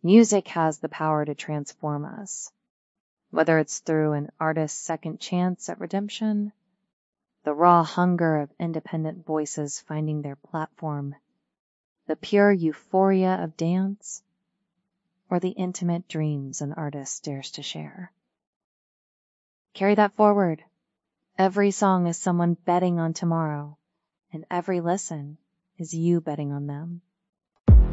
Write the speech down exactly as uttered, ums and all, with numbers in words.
Music has the power to transform us, whether it's through an artist's second chance at redemption, the raw hunger of independent voices finding their platform, the pure euphoria of dance, or the intimate dreams an artist dares to share. Carry that forward. Every song is someone betting on tomorrow, and every listen is you betting on them.